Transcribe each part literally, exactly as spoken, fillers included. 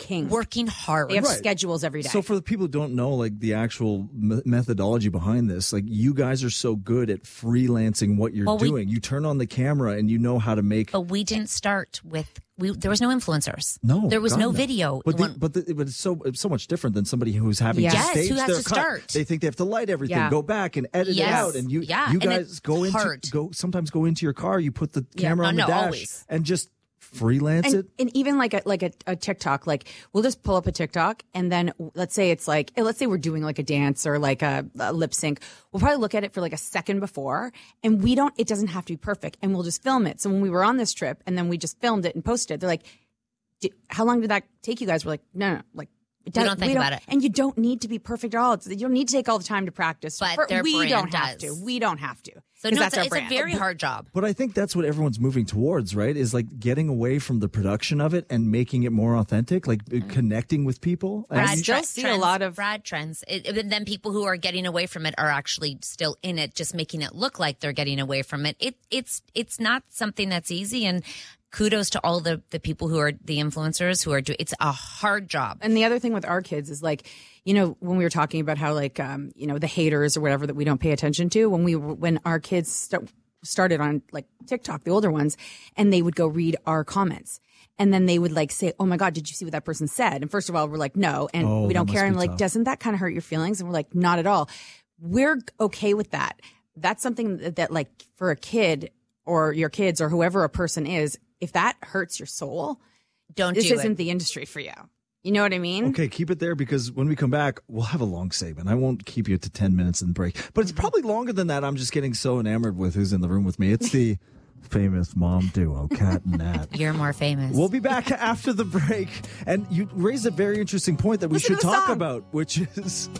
working. Working hard. They have Right. schedules every day. So for the people who don't know, like the actual me- methodology behind this, like you guys are so good at freelancing what you're Well, we- doing. You turn on the camera and you know how to make. But we didn't start with, we, there was no influencers. No, There was God, no video. But the, When- but, the, but it's so it's so much different than somebody who's having Yes. to Yes, stage who has their to cut. start. They think they have to light everything, Yeah. go back and edit it Yes. out, and you Yeah, you and guys it's go into hard. go sometimes go into your car, you put the camera no, on the no, dash always. and just freelance and, it. and even like a like a, a TikTok, like we'll just pull up a TikTok and then let's say it's like eh, let's say we're doing like a dance or like a, a lip sync. We'll probably look at it for like a second before, and we don't. It doesn't have to be perfect, and we'll just film it. So when we were on this trip, and then we just filmed it and posted it, they're like, "Di- "How long did that take you guys?" We're like, "No, no, like." It We does- don't think about it. and you don't need to be perfect at all. It's, you don't need to take all the time to practice. But For- their we brand don't have does. to. We don't have to. so 'Cause no, that's it's, our a, it's a brand. very hard job. But I think that's what everyone's moving towards, right? Is like getting away from the production of it and making it more authentic, like uh, connecting with people. And I you- still Tre- see a trends, lot of- Brad trends. It, and then people who are getting away from it are actually still in it, just making it look like they're getting away from it. It it's it's not something that's easy. And kudos to all the the people who are the influencers who are doing. It's a hard job. And the other thing with our kids is like, you know, when we were talking about how like, um, you know, the haters or whatever that we don't pay attention to, when we were- when our kids st- started on like TikTok, the older ones, and they would go read our comments. And then they would like say, "Oh my God, did you see what that person said?" And first of all, we're like, "No," and Oh, we that don't must care. be And we're like, tough. "Doesn't that kind of hurt your feelings?" And we're like, "Not at all." We're okay with that. That's something that, that like for a kid or your kids or whoever a person is, if that hurts your soul, Don't this do isn't it. the industry for you. You know what I mean? Okay, keep it there because when we come back, we'll have a long segment. I won't keep you to ten minutes in the break, but it's probably longer than that. I'm just getting so enamored with who's in the room with me. It's the famous mom duo, Kat and Nat. You're more famous. We'll be back after the break. And you raised a very interesting point that we Listen should to the talk song. about, which is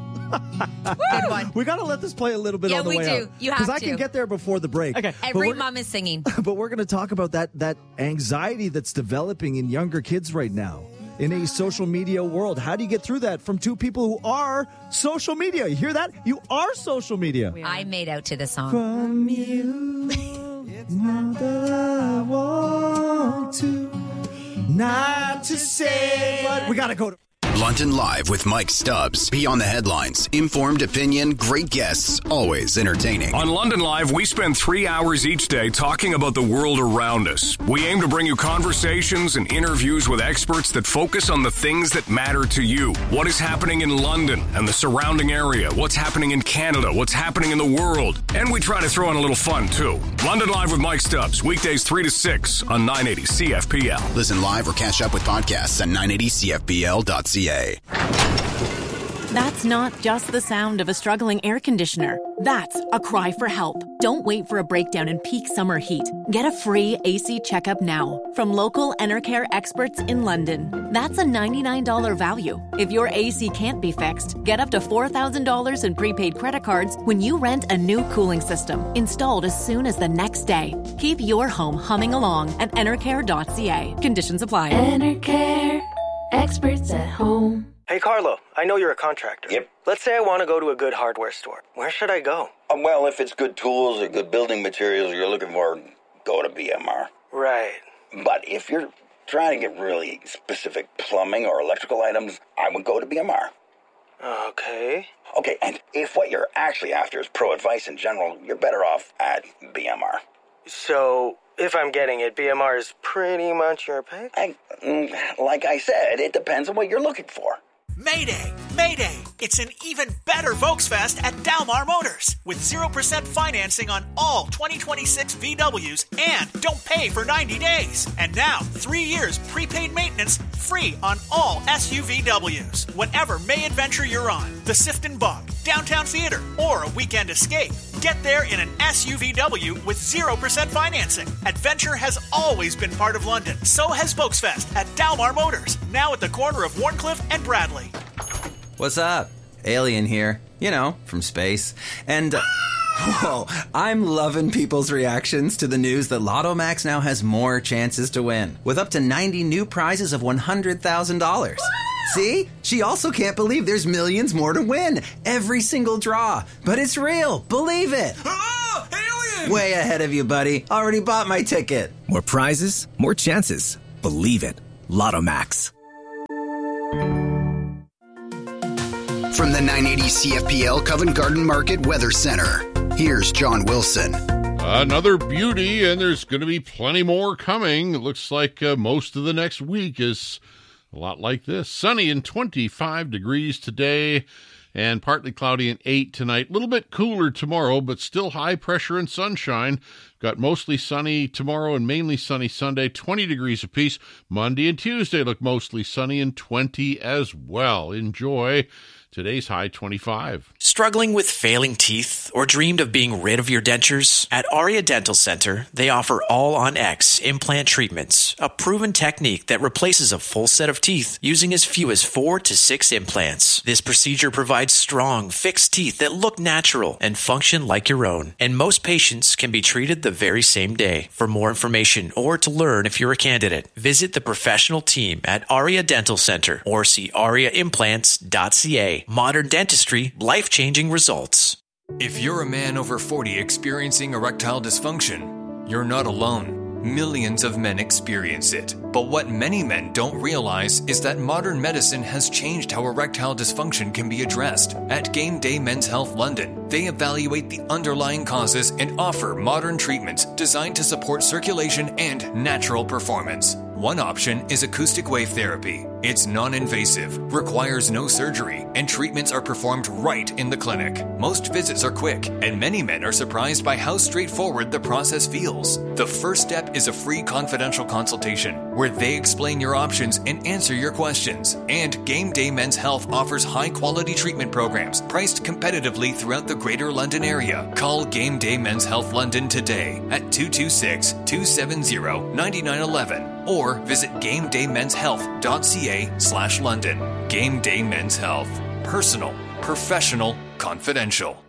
Good one. we got to let this play a little bit Yeah, on the we way do. out. You have I can to. get there before the break. Okay. But Every we're- mom is singing. but we're going to talk about that that anxiety that's developing in younger kids right now in a social media world. How do you get through that from two people who are social media? You hear that? You are social media. I made out to the song. From you, not that I want to, not to say, but we got to go to. London Live with Mike Stubbs. Beyond the headlines. Informed opinion, great guests, always entertaining. On London Live, we spend three hours each day talking about the world around us. We aim to bring you conversations and interviews with experts that focus on the things that matter to you. What is happening in London and the surrounding area? What's happening in Canada? What's happening in the world? And we try to throw in a little fun, too. London Live with Mike Stubbs. Weekdays three to six on nine eighty C F P L. Listen live or catch up with podcasts at nine eighty C F B L dot C A. That's not just the sound of a struggling air conditioner. That's a cry for help. Don't wait for a breakdown in peak summer heat. Get a free A C checkup now from local Enercare experts in London. That's a ninety-nine dollars value. If your A C can't be fixed, get up to four thousand dollars in prepaid credit cards when you rent a new cooling system, installed as soon as the next day. Keep your home humming along at enercare dot C A. Conditions apply. Enercare, experts at home. Hey, Carlo, I know you're a contractor. Yep. Let's say I want to go to a good hardware store. Where should I go? Um, well, if it's good tools or good building materials you're looking for, go to B M R. Right. But if you're trying to get really specific plumbing or electrical items, I would go to B M R. Okay. Okay, and if what you're actually after is pro advice in general, you're better off at B M R. So, if I'm getting it, B M R is pretty much your pick? I, mm, like I said, it depends on what you're looking for. Mayday! Mayday! It's an even better Volksfest at Dalmar Motors with zero percent financing on all twenty twenty-six V Ws and don't pay for ninety days. And now, three years prepaid maintenance free on all S U V Ws. Whatever May adventure you're on, the Sifton Bog, Downtown Theater, or a weekend escape, get there in an S U V W with zero percent financing. Adventure has always been part of London. So has Volksfest at Dalmar Motors, now at the corner of Warncliffe and Bradley. What's up? Alien here. You know, from space. And, uh, whoa, I'm loving people's reactions to the news that Lotto Max now has more chances to win, with up to ninety new prizes of one hundred thousand dollars. See? She also can't believe there's millions more to win. Every single draw. But it's real. Believe it. Oh, alien! Way ahead of you, buddy. Already bought my ticket. More prizes, more chances. Believe it. Lotto Max. From the nine eighty C F P L Covent Garden Market Weather Center, here's John Wilson. Another beauty, and there's going to be plenty more coming. It looks like uh, most of the next week is a lot like this. Sunny and twenty-five degrees today, and partly cloudy and eight tonight. A little bit cooler tomorrow, but still high pressure and sunshine. Got mostly sunny tomorrow and mainly sunny Sunday, twenty degrees apiece. Monday and Tuesday look mostly sunny and twenty as well. Enjoy. Today's high, twenty-five. Struggling with failing teeth or dreamed of being rid of your dentures? At Aria Dental Center, they offer All-on-X implant treatments, a proven technique that replaces a full set of teeth using as few as four to six implants. This procedure provides strong, fixed teeth that look natural and function like your own. And most patients can be treated the very same day. For more information or to learn if you're a candidate, visit the professional team at Aria Dental Center or see aria implants dot c a. Modern dentistry, life-changing results. If you're a man over forty experiencing erectile dysfunction, you're not alone. Millions of men experience it. But what many men don't realize is that modern medicine has changed how erectile dysfunction can be addressed. At Game Day Men's Health London, they evaluate the underlying causes and offer modern treatments designed to support circulation and natural performance. One option is acoustic wave therapy. It's non-invasive, requires no surgery, and treatments are performed right in the clinic. Most visits are quick, and many men are surprised by how straightforward the process feels. The first step is a free confidential consultation, where they explain your options and answer your questions. And Game Day Men's Health offers high-quality treatment programs priced competitively throughout the Greater London area. Call Game Day Men's Health London today at two two six, two seven zero, nine nine one one or visit game day men's health dot c a slash London. Game Day Men's Health. Personal, professional, confidential.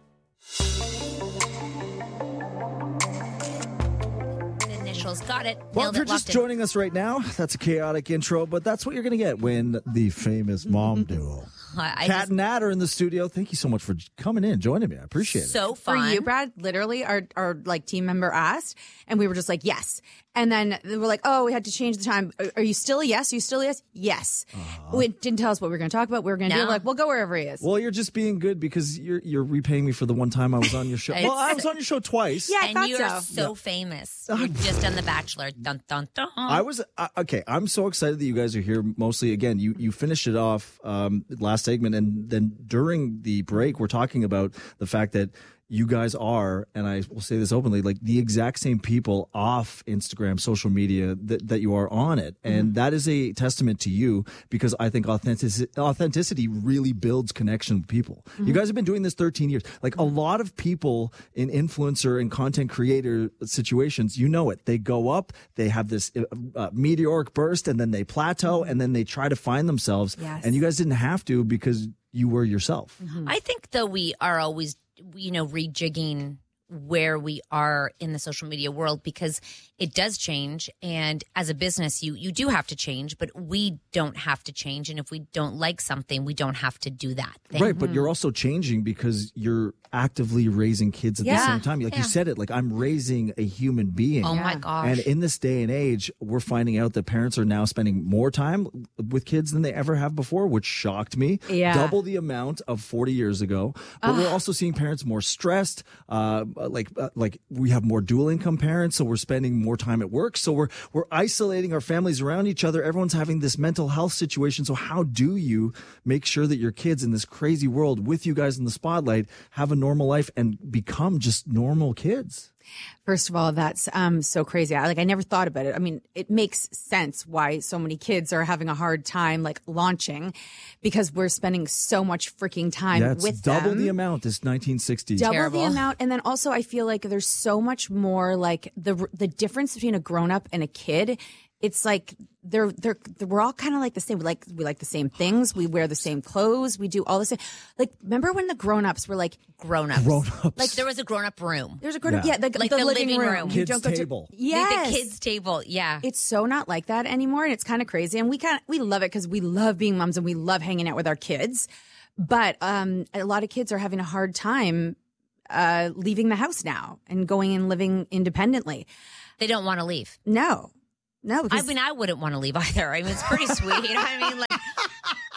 Initials, got it. Well, Nailed if you're it, just locked joining us right now, that's a chaotic intro, but that's what you're going to get when the famous mom duo. I Kat just- and Nat are in the studio. Thank you so much for coming in, joining me. I appreciate it. So For fun. you, Brad, literally our, our like team member asked and we were just like, yes. And then they were like, oh, we had to change the time. Are, are you still a yes? Are you still a yes? Yes. Uh-huh. It didn't tell us what we were going to talk about. We were going to No. do like, we'll go wherever he is. Well, you're just being good because you're you're repaying me for the one time I was on your show. It's- Well, I was on your show twice. Yeah, I and thought you're so. so, famous. You're just on The Bachelor. Dun, dun, dun. I was uh, okay. I'm so excited that you guys are here. Mostly, again, you you finished it off um, last segment, and then during the break, we're talking about the fact that you guys are, and I will say this openly, like the exact same people off Instagram, social media that, that you are on it. And mm-hmm. that is a testament to you because I think authenticity, authenticity really builds connection with people. Mm-hmm. You guys have been doing this thirteen years. Like a lot of people in influencer and content creator situations, you know it. They go up, they have this uh, meteoric burst, and then they plateau, mm-hmm. and then they try to find themselves. Yes. And you guys didn't have to because you were yourself. Mm-hmm. I think, though, we are always, you know, rejigging where we are in the social media world because it does change. And as a business, you you do have to change, but we don't have to change. And if we don't like something, we don't have to do that thing. Right, but you're also changing because you're actively raising kids at Yeah. the same time. Like Yeah. you said it, like I'm raising a human being. Oh, my gosh. And in this day and age, we're finding out that parents are now spending more time with kids than they ever have before, which shocked me. Yeah. Double the amount of forty years ago. But we're also seeing parents more stressed. Uh, like uh, like we have more dual income parents, so we're spending more time at work. So we're we're isolating our families around each other. Everyone's having this mental health situation. So how do you make sure that your kids in this crazy world with you guys in the spotlight have a normal life and become just normal kids? First of all, that's um so crazy. I, like I never thought about it. I mean, it makes sense why so many kids are having a hard time like launching because we're spending so much freaking time yeah, it's with double them. the amount as nineteen sixties. Double Terrible. the amount, and then also I feel like there's so much more like the the difference between a grown up and a kid. It's like they're they're, they're we're all kind of like the same. We like we like the same things. We wear the same clothes. We do all the same. Like remember when the grown ups were like Grown ups. Grown ups. Like there was a grown up room. there's a grown up Yeah. yeah the, Like the, the living, living room, room. You Kids' don't go to- table. Yes. The kids' table. Yeah. It's so not like that anymore, and it's kind of crazy. And we kind of we love it because we love being moms and we love hanging out with our kids. But um, a lot of kids are having a hard time uh, leaving the house now and going and living independently. They don't want to leave. No, no. I Because mean, I wouldn't want to leave either. I mean, it's pretty sweet. I mean, like,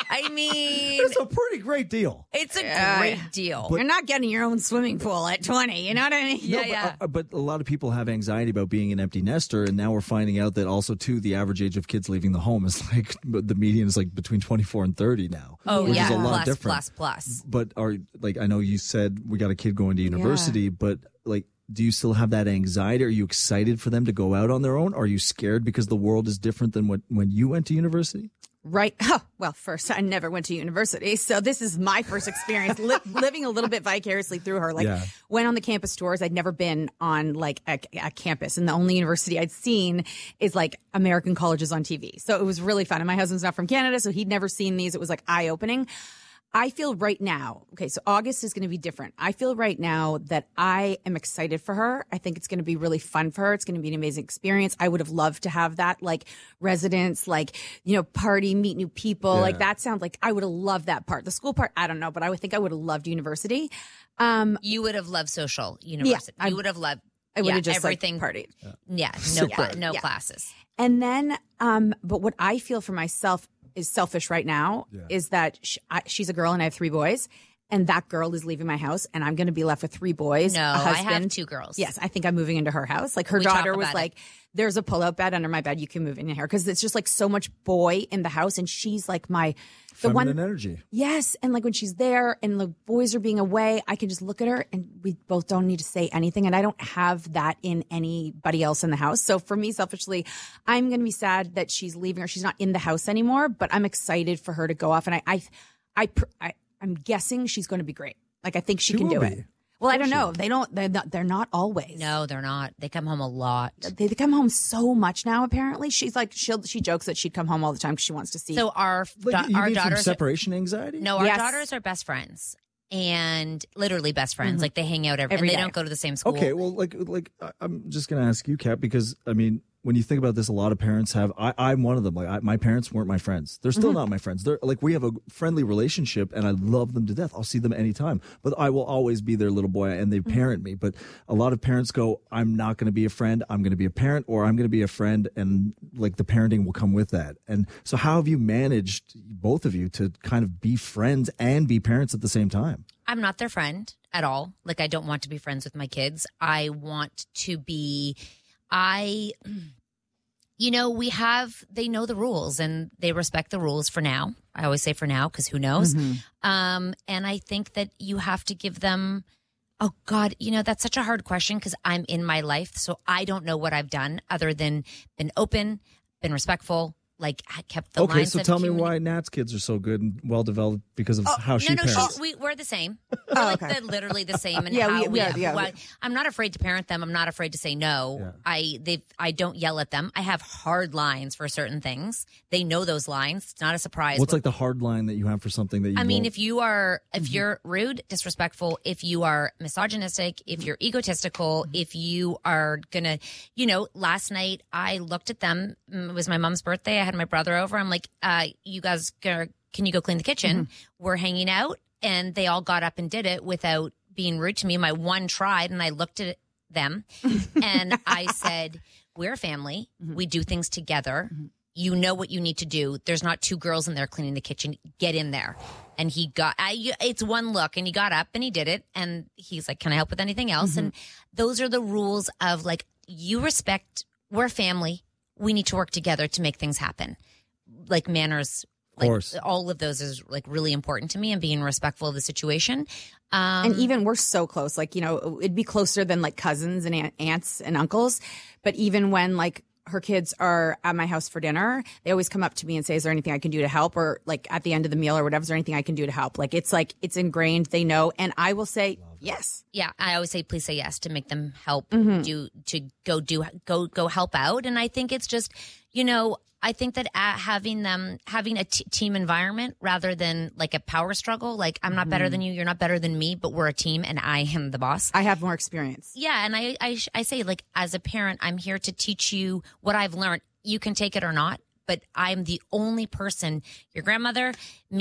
I mean, it's a pretty great deal. It's a Yeah. great deal. But- You're not getting your own swimming pool at twenty. You know what I mean? Yeah, No, but, yeah. uh, but a lot of people have anxiety about being an empty nester, and now we're finding out that also too the average age of kids leaving the home is like the median is like between twenty-four and thirty now. Oh, which yeah. is a lot Plus, different. plus, plus. But are like I know you said we got a kid going to university, but like, do you still have that anxiety? Are you excited for them to go out on their own? Are you scared because the world is different than what when you went to university? Right. Oh, well, first, I never went to university. So this is my first experience li- living a little bit vicariously through her. Like, Yeah. went on the campus tours. I'd never been on like a, a campus. And the only university I'd seen is like American colleges on T V. So it was really fun. And my husband's not from Canada, so he'd never seen these. It was like eye opening. I feel right now, okay, so August is going to be different. I feel right now that I am excited for her. I think it's going to be really fun for her. It's going to be an amazing experience. I would have loved to have that, like residence, like, you know, party, meet new people. Yeah. Like that sounds like I would have loved that part. The school part, I don't know, but I would think I would have loved university. Um, You would have loved social university. I- you would have loved I would yeah, have just everything. like partied. Yeah, no, Super. cla- no Yeah. classes. And then, um, but what I feel for myself is selfish right now is that sh- I, she's a girl and I have three boys, and that girl is leaving my house, and I'm going to be left with three boys. No, a I husband. have two girls. Yes, I think I'm moving into her house. Like her We talk daughter was about like, "There's a pull-out bed under my bed. You can move in here," because it's just like so much boy in the house, and she's like my the Feminine one. energy. Yes, and like when she's there and the boys are being away, I can just look at her and we both don't need to say anything, and I don't have that in anybody else in the house. So for me, selfishly, I'm going to be sad that she's leaving or she's not in the house anymore. But I'm excited for her to go off, and I, I, I, pr- I I'm guessing she's going to be great. Like I think she, She can will do be. it. Well, I don't know. They don't. They're not. They're not always. No, they're not. They come home a lot. They, they come home so much now. Apparently, she's like she'll she jokes that she'd come home all the time because she wants to see. So our Like, da- you our mean from daughters. separation anxiety? No, our Yes. daughters are best friends, and literally best friends. Mhm. Like they hang out every, Every and they day. don't go to the same school. Okay, well, like, like I- I'm just gonna ask you, Kat, because I mean, when you think about this, a lot of parents have. I, I'm one of them. Like, I, my parents weren't my friends. They're still Mhm. not my friends. They're like we have a friendly relationship, and I love them to death. I'll see them anytime, but I will always be their little boy, and they parent me. But a lot of parents go, "I'm not going to be a friend. I'm going to be a parent, or I'm going to be a friend," and like the parenting will come with that. And so, how have you managed, both of you, to kind of be friends and be parents at the same time? I'm not their friend at all. Like I don't want to be friends with my kids. I want to be I you know, we have they know the rules and they respect the rules for now. I always say for now because who knows. Um and I think that you have to give them oh God, you know, that's such a hard question because I'm in my life, so I don't know what I've done other than been open, been respectful, like I kept the Okay, lines so of tell me communi- why Nat's kids are so good and well developed because of how she Oh, no, no, parents. she's, we, we're the same. We're Oh, like okay. the, literally the same. And Yeah, how we- we, yeah, yeah. why- I'm not afraid to parent them. I'm not afraid to say no. I they I don't yell at them. I have hard lines for certain things. They know those lines. It's not a surprise. What's like the hard line that you have for something that you I mean, won't- if you are if you're rude, disrespectful, if you are misogynistic, if you're egotistical, if you are gonna, you know, last night I looked at them. It was my mom's birthday. I had my brother over. I'm like, uh, you guys, go, can you go clean the kitchen? We're hanging out, and they all got up and did it without being rude to me. My one tried, and I looked at them, and I said, "We're a family. We do things together." You know what you need to do. There's not two girls in there cleaning the kitchen. Get in there. And he got, I, it's one look and he got up and he did it. And he's like, can I help with anything else? And those are the rules of like, you respect, we're a family. We need to work together to make things happen. Like manners, like course. all of those is like really important to me and being respectful of the situation. Um, And even we're so close, like, you know, it'd be closer than like cousins and aunt, aunts and uncles. But even when like her kids are at my house for dinner, they always come up to me and say, is there anything I can do to help? Or like at the end of the meal or whatever, is there anything I can do to help? Like, it's like, it's ingrained. They know. And I will say, yes. Yeah, I always say please say yes to make them help Mhm. do to go do go go help out. And I think it's just, you know, I think that uh, having them having a t- team environment rather than like a power struggle. Like I'm not better Mhm. than you, you're not better than me, but we're a team, and I am the boss. I have more experience. Yeah, and I I, sh- I say like as a parent, I'm here to teach you what I've learned. You can take it or not, but I'm the only person, your grandmother, me,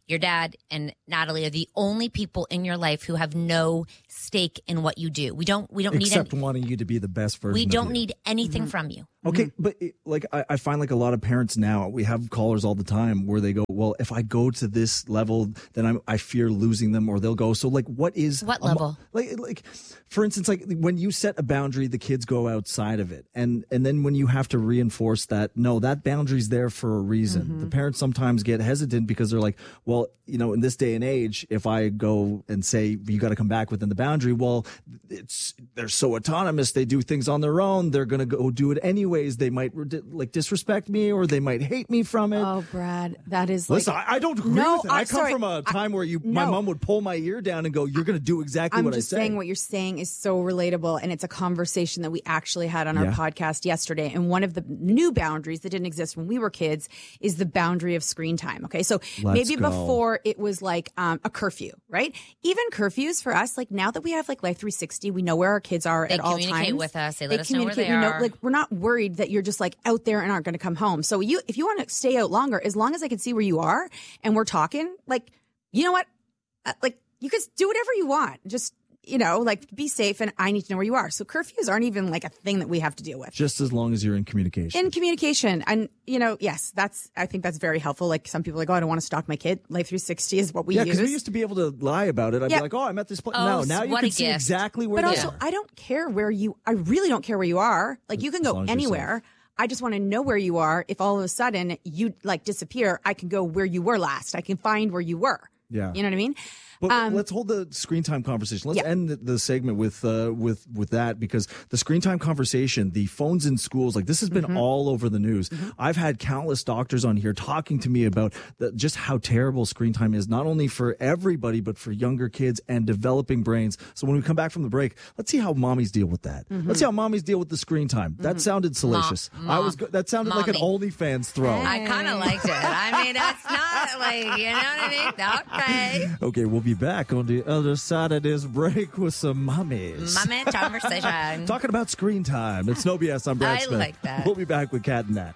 your dad and Natalie are the only people in your life who have no stake in what you do. We don't. We don't Except need. Any, wanting you to be the best version. we don't of you. need anything Mm-hmm. from you. Okay, but it, like I, I find like a lot of parents now, we have callers all the time where they go, well, if I go to this level, then I'm, I fear losing them, or they'll go. So like, what is What a mo- level? like, like for instance, like when you set a boundary, the kids go outside of it, and and then when you have to reinforce that, no, that boundary's there for a reason. Mm-hmm. The parents sometimes get hesitant because they're like, well, you know, in this day and age, if I go and say you got to come back within the boundary, well, it's they're so autonomous, they do things on their own, they're gonna go do it anyways. They might like disrespect me, or they might hate me from it. Oh, Brad, that is like. Listen, I, I don't agree No, with it. I I'm come sorry. from a time where you, my no. mom would pull my ear down and go, "You're going to do exactly I'm what I just say." saying what you're saying is so relatable, and it's a conversation that we actually had on our Yeah. podcast yesterday. And one of the new boundaries that didn't exist when we were kids is the boundary of screen time. Okay, so Let's maybe go. before it was like um, a curfew, right? Even curfews for us, like now that we have like Life three sixty, we know where our kids are They at all times. communicate with us. They let us know where communicate. they We know, are. like we're not worried that you're just like out there and aren't going to come home. So you, if you want to stay out longer, as long as I can see where you are and we're talking, like you know what, uh, like you can do whatever you want. Just you know, like be safe, and I need to know where you are. So curfews aren't even like a thing that we have to deal with. Just as long as you're in communication. In communication, and you know, yes, that's I think that's very helpful. Like some people are like, oh, I don't want to stalk my kid. Life three sixty is what we yeah, use. because we used to be able to lie about it. I'd Yeah. be like, "Oh, I'm at this place." Oh, no, now you what can a see gift. exactly where But they also, are. I don't care where you. I really don't care where you are. Like you can As go long as you're anywhere. I just want to know where you are. If all of a sudden you like disappear, I can go where you were last. I can find where you were. Yeah. You know what I mean? But Um, let's hold the screen time conversation. Let's yeah. end the, the segment with uh, with with that, because the screen time conversation, the phones in schools, like this has been Mm-hmm. all over the news. I've had countless doctors on here talking to me about the, just how terrible screen time is, not only for everybody but for younger kids and developing brains. So when we come back from the break, let's see how mommies deal with that. Mm-hmm. Let's see how mommies deal with the screen time. That sounded salacious. Mom, I was go- that sounded like an mommy. OnlyFans throw. I kind of liked it. I mean, that's not like, you know what I mean? Okay. Okay, we'll be back on the other side of this break with some mommies. Mommy conversation. Talking about screen time. It's no B S. I'm Brad I Smith. like that. We'll be back with Kat and Nat.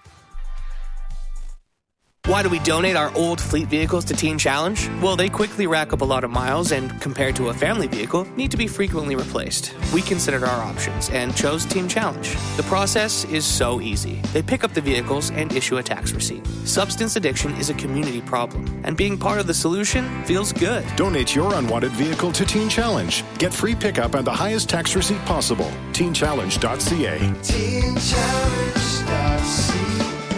Why do we donate our old fleet vehicles to Teen Challenge? Well, they quickly rack up a lot of miles and, compared to a family vehicle, need to be frequently replaced. We considered our options and chose Teen Challenge. The process is so easy. They pick up the vehicles and issue a tax receipt. Substance addiction is a community problem, and being part of the solution feels good. Donate your unwanted vehicle to Teen Challenge. Get free pickup and the highest tax receipt possible. teen challenge dot c a. teen challenge dot c a.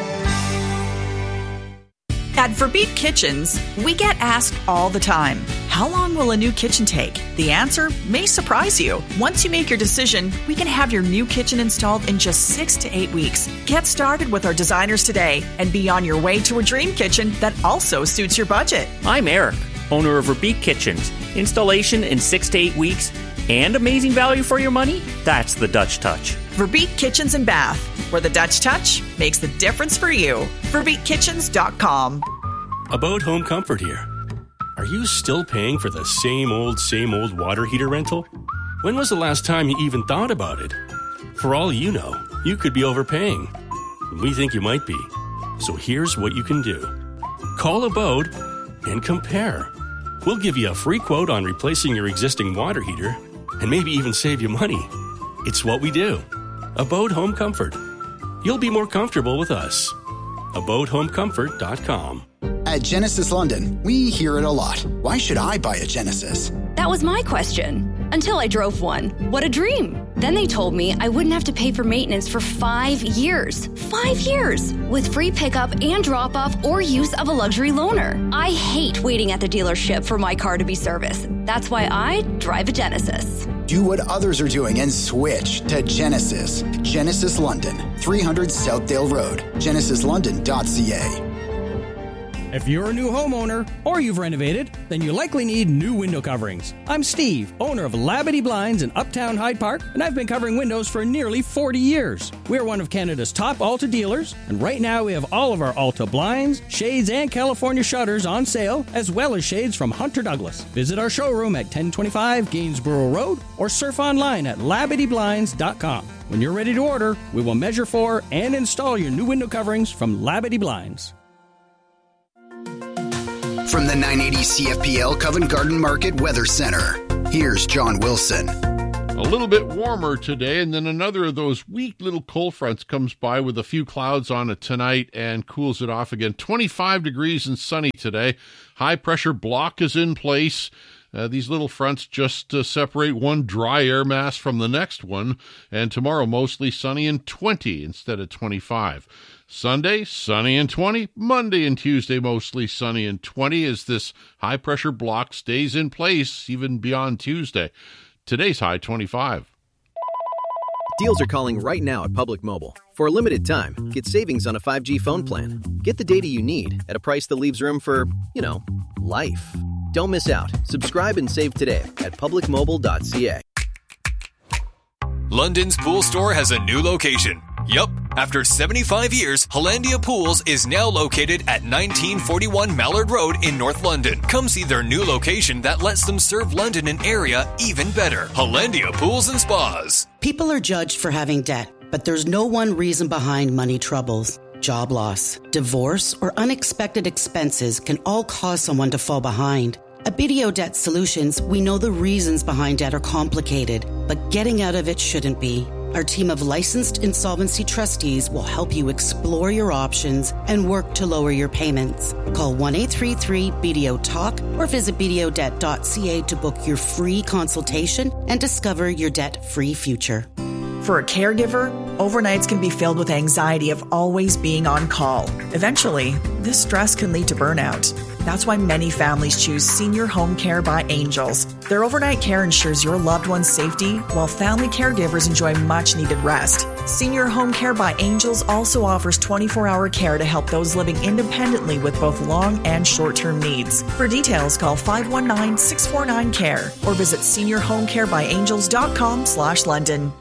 At Verbeet Kitchens, we get asked all the time, how long will a new kitchen take? The answer may surprise you. Once you make your decision, we can have your new kitchen installed in just six to eight weeks. Get started with our designers today and be on your way to a dream kitchen that also suits your budget. I'm Eric, owner of Verbeet Kitchens. Installation in six to eight weeks and amazing value for your money? That's the Dutch touch. Verbeet Kitchens and Bath, where the Dutch touch makes the difference for you. verbeet kitchens dot com. Abode Home Comfort here. Are you still paying for the same old, same old water heater rental? When was the last time you even thought about it? For all you know, you could be overpaying. We think you might be. So here's what you can do. Call Abode and compare. We'll give you a free quote on replacing your existing water heater and maybe even save you money. It's what we do. Abode Home Comfort. You'll be more comfortable with us. abode home comfort dot com. At Genesis London, we hear it a lot. Why should I buy a Genesis? That was my question. Until I drove one. What a dream. Then they told me I wouldn't have to pay for maintenance for five years. Five years! With free pickup and drop-off or use of a luxury loaner. I hate waiting at the dealership for my car to be serviced. That's why I drive a Genesis. Do what others are doing and switch to Genesis. Genesis London, three hundred Southdale Road, genesis london dot c a. If you're a new homeowner or you've renovated, then you likely need new window coverings. I'm Steve, owner of Labadee Blinds in Uptown Hyde Park, and I've been covering windows for nearly forty years. We're one of Canada's top Alta dealers, and right now we have all of our Alta blinds, shades, and California shutters on sale, as well as shades from Hunter Douglas. Visit our showroom at ten twenty-five Gainsborough Road or surf online at labadee blinds dot com. When you're ready to order, we will measure for and install your new window coverings from Labadee Blinds. From the nine eighty C F P L Covent Garden Market Weather Center, here's John Wilson. A little bit warmer today, and then another of those weak little cold fronts comes by with a few clouds on it tonight and cools it off again. twenty-five degrees and sunny today. High pressure block is in place. Uh, these little fronts just uh, separate one dry air mass from the next one, and tomorrow mostly sunny and twenty instead of twenty-five. Sunday, sunny and twenty. Monday and Tuesday, mostly sunny and twenty as this high pressure block stays in place even beyond Tuesday. Today's high, twenty-five. Deals are calling right now at Public Mobile. For a limited time, get savings on a five G phone plan. Get the data you need at a price that leaves room for, you know, life. Don't miss out. Subscribe and save today at public mobile dot c a. London's Pool Store has a new location. Yup, after seventy-five years, Hollandia Pools is now located at nineteen forty-one Mallard Road in North London. Come see their new location that lets them serve London and area even better. Hollandia Pools and Spas. People are judged for having debt, but there's no one reason behind money troubles. Job loss, divorce, or unexpected expenses can all cause someone to fall behind. At B D O Debt Solutions, we know the reasons behind debt are complicated, but getting out of it shouldn't be. Our team of licensed insolvency trustees will help you explore your options and work to lower your payments. Call one eight three three B D O talk or visit b d o debt dot c a to book your free consultation and discover your debt-free future. For a caregiver, overnights can be filled with anxiety of always being on call. Eventually, this stress can lead to burnout. That's why many families choose Senior Home Care by Angels. Their overnight care ensures your loved one's safety, while family caregivers enjoy much-needed rest. Senior Home Care by Angels also offers twenty-four hour care to help those living independently with both long and short-term needs. For details, call five one nine, six four nine, C A R E or visit senior home care by angels dot com slash London.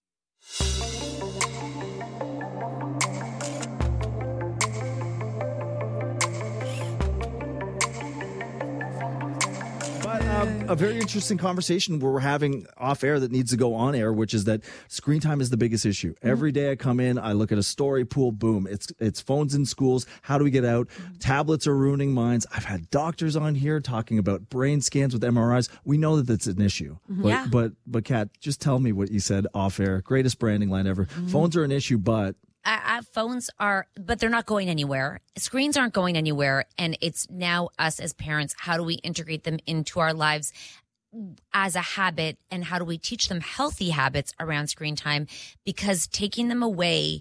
A very interesting conversation we're having off air that needs to go on air, which is that screen time is the biggest issue. Mm-hmm. Every day I come in, I look at a story, pool, boom. It's it's phones in schools. How do we get out? Mm-hmm. Tablets are ruining minds. I've had doctors on here talking about brain scans with M R Is. We know that that's an issue. Mm-hmm. But, yeah. but, but Kat, just tell me what you said off air. Greatest branding line ever. Mm-hmm. Phones are an issue, but... Uh, uh, phones are, but they're not going anywhere. Screens aren't going anywhere. And it's now us as parents. How do we integrate them into our lives as a habit? And how do we teach them healthy habits around screen time? Because taking them away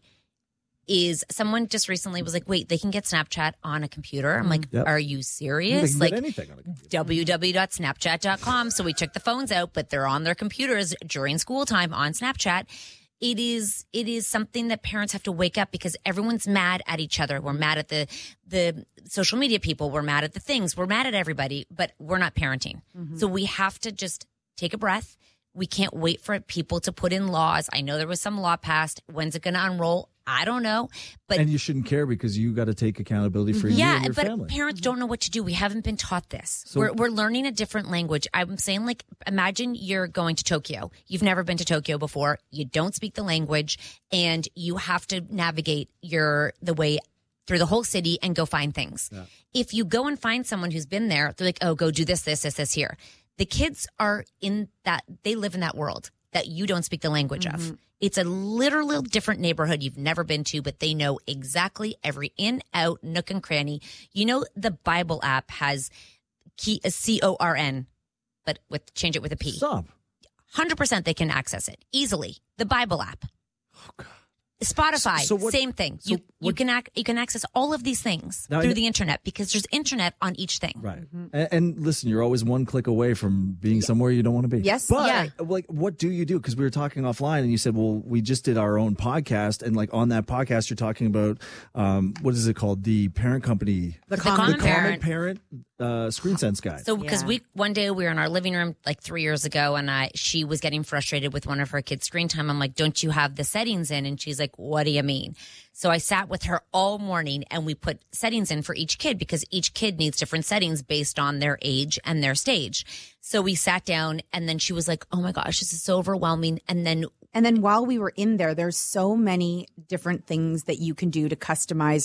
is, someone just recently was like, wait, they can get Snapchat on a computer. I'm like, yep. Are you serious? They can like get anything on a computer. w w w dot snapchat dot com. So we took the phones out, but they're on their computers during school time on Snapchat. It is it is something that parents have to wake up, because everyone's mad at each other. We're mad at the the social media people. We're mad at the things. We're mad at everybody, but we're not parenting. Mm-hmm. So we have to just take a breath. We can't wait for people to put in laws. I know there was some law passed. When's it going to unroll? I don't know. But and you shouldn't care, because you got to take accountability for yeah, you and your but family. Parents don't know what to do. We haven't been taught this. So, we're we're learning a different language. I'm saying, like, imagine you're going to Tokyo. You've never been to Tokyo before. You don't speak the language, and you have to navigate your the way through the whole city and go find things. Yeah. If you go and find someone who's been there, they're like, oh, go do this, this, this, this here. The kids are in that, they live in that world that you don't speak the language mm-hmm. of. It's a literal different neighborhood you've never been to, but they know exactly every in, out, nook and cranny. You know, the Bible app has key, a C O R N, but with change it with a P. Stop. one hundred percent they can access it easily. The Bible app. Oh, God. Spotify, so, so what, same thing. So you what, you can ac- you can access all of these things through I, the internet, because there's internet on each thing. Right. Mm-hmm. And, and listen, you're always one click away from being somewhere you don't want to be. Yes. But yeah. like, what do you do? Because we were talking offline, and you said, well, we just did our own podcast, and like on that podcast, you're talking about um, what is it called? The parent company, the, the common, the parent. common parent uh, screen sense guide. So because yeah. we one day we were in our living room like three years ago, and I she was getting frustrated with one of her kids' screen time. I'm like, don't you have the settings in? And she's like, what do you mean? So I sat with her all morning, and we put settings in for each kid, because each kid needs different settings based on their age and their stage. So we sat down, and then she was like, oh my gosh, this is so overwhelming. And then And then while we were in there, there's so many different things that you can do to customize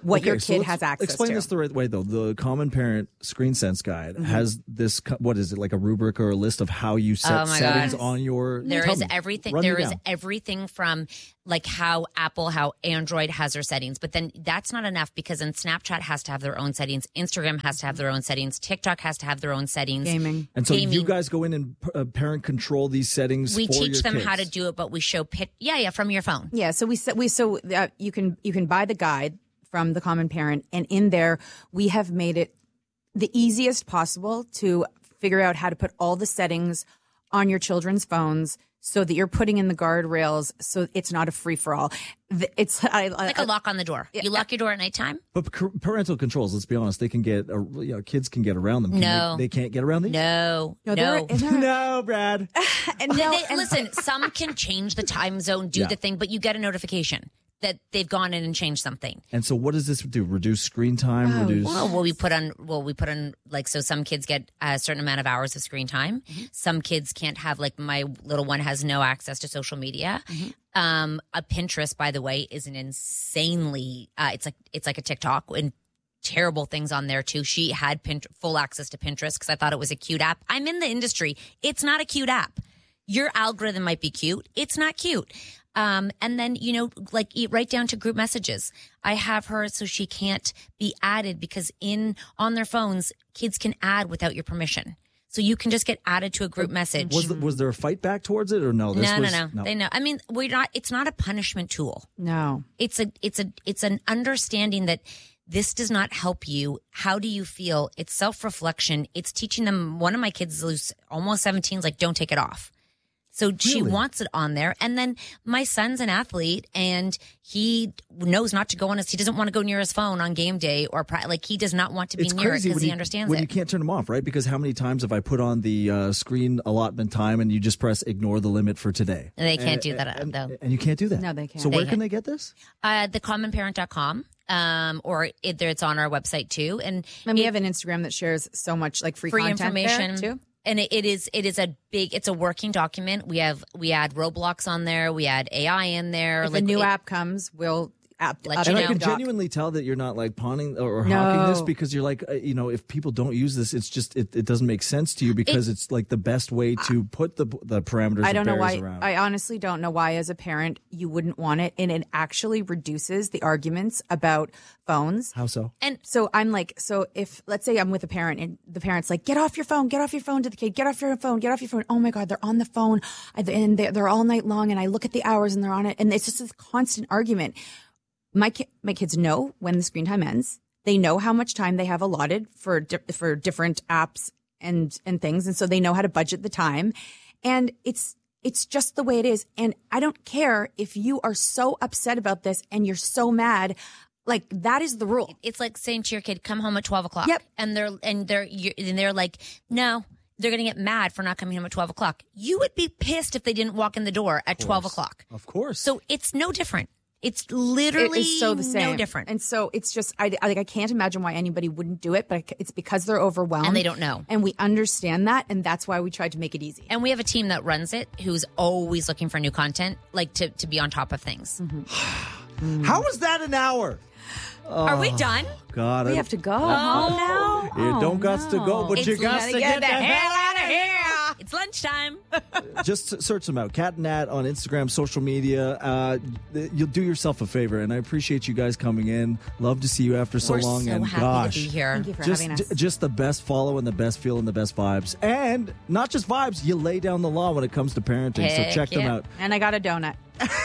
what Okay, your so kid let's has access explain to. this the right way, though. The Common Parent Screen Sense Guide Mhm. has this, co- what is it, like a rubric or a list of how you set Oh my settings God. on your... There Tell is me. everything. Run me There is down. everything from like how Apple, how Android has their settings. But then that's not enough because then Snapchat has to have their own settings. Instagram has to have their own settings. TikTok has to have their own settings. Gaming. And so Gaming. you guys go in and uh, parent control these settings we for teach your them kids. how to do it, but we show pit. Yeah, yeah, from your phone. Yeah, so we se- we so uh, you can you can buy the guide from the Common Parent, and in there we have made it the easiest possible to figure out how to put all the settings on your children's phones so that you're putting in the guardrails so it's not a free for all. It's I, It's like a lock on the door. You lock your door at nighttime? But c- parental controls, let's be honest, they can get, uh, you know, kids can get around them. Can No. They, they can't get around these? No, No, no. there- there- no, Brad. and They- no, they- and- listen, some can change the time zone, do Yeah. the thing, but you get a notification that they've gone in and changed something. And so what does this do? Reduce screen time? Oh, reduce... Well, well, we put on, well, we put on, like, so some kids get a certain amount of hours of screen time. Mm-hmm. Some kids can't have, like, my little one has no access to social media. Mm-hmm. Um, a Pinterest, by the way, is an insanely, uh, it's like, it's like a TikTok and terrible things on there too. She had Pint- full access to Pinterest because I thought it was a cute app. I'm in the industry. It's not a cute app. Your algorithm might be cute. It's not cute. Um, and then, you know, like eat right down to group messages. I have her so she can't be added because in on their phones, kids can add without your permission. So you can just get added to a group message. Was, the, was there a fight back towards it or no? This no, was, no, no, They know. I mean, we're not. It's not a punishment tool. no. It's a. It's a. It's an understanding that this does not help you. How do you feel? It's self reflection. It's teaching them. One of my kids, who's almost seventeen, is like, don't take it off. So she Really? wants it on there. And then my son's an athlete and he knows not to go on his, he doesn't want to go near his phone on game day or pri- like he does not want to be It's near it crazy because when he you, understands when it. you can't turn them off, right? Because how many times have I put on the uh, screen allotment time and you just press ignore the limit for today? And they can't And- do that, and, though. And you can't do that. No, they can't. So They where can can't. they get this? Uh, the common parent dot com. Um, or either it's on our website too. And And we have an Instagram that shares so much like free, free content there, information too. And it, it is it is a big it's a working document. We have we add Roblox on there. We add A I in there. If like a new it- app comes, we'll app, Let up- you And know. I can doc. genuinely tell that you're not like pawning or, or No. hawking this because you're like, uh, you know, if people don't use this, it's just, it, it doesn't make sense to you because it's like the best way to put the the parameters I don't of know barriers why. around. I honestly don't know why, as a parent, you wouldn't want it, and it actually reduces the arguments about phones. How so? And so I'm like, so if let's say I'm with a parent and the parent's like, get off your phone, get off your phone to the kid, get off your phone, get off your phone. Oh my God, they're on the phone I- and they're, they're all night long, and I look at the hours and they're on it, and it's just this constant argument. My ki- my kids know when the screen time ends. They know how much time they have allotted for di- for different apps and and things, and so they know how to budget the time. And it's it's just the way it is. And I don't care if you are so upset about this and you're so mad. Like, that is the rule. It's like saying to your kid, "Come home at twelve o'clock." Yep. And they're and they're you and they're like, "No." They're going to get mad for not coming home at twelve o'clock. You would be pissed if they didn't walk in the door at twelve o'clock. Of course. So it's no different. It's literally It is so the same. no different. And so it's just, I, I, like, I can't imagine why anybody wouldn't do it, but it's because they're overwhelmed. And they don't know. And we understand that. And that's why we tried to make it easy. And we have a team that runs it who's always looking for new content, like to, to be on top of things. Mm-hmm. How was that an hour? Are we Oh, done? God, We I- have to go home now? You Oh, don't got to go, but It's you got gotta to get, the hell out of here. It's lunchtime. Just search them out. Cat and Nat on Instagram, social media. Uh, you'll do yourself a favor, and I appreciate you guys coming in. Love to see you after so We're long. so and happy gosh, to be here. Thank you for just, having us. j- just the best follow and the best feel and the best vibes. And not just vibes, you lay down the law when it comes to parenting. Heck so check them yeah. out. And I got a donut.